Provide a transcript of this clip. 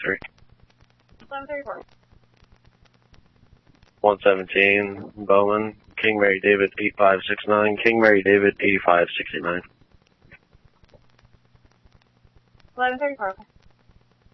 3. 1134. 117, Bowman, King Mary David 8569, King Mary David 8569. 1134.